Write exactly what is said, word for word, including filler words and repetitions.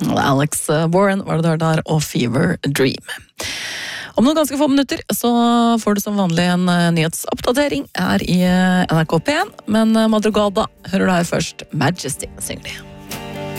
Alex Warren var det der der, og Fever Dream. Om noen ganske få minutter så får du som vanlig en nyhetsoppdatering her i N R K P en, men Madrugada hører du her først. Majesty synger de.